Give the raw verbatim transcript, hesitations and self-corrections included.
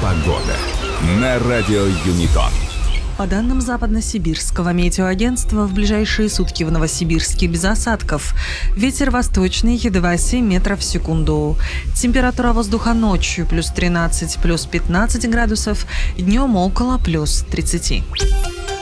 Погода на радио Юнитон. По данным Западно-Сибирского метеоагентства, в ближайшие сутки в Новосибирске без осадков. Ветер восточный, едва семь метров в секунду. Температура воздуха ночью плюс тринадцать, плюс пятнадцать градусов, днем около плюс тридцати.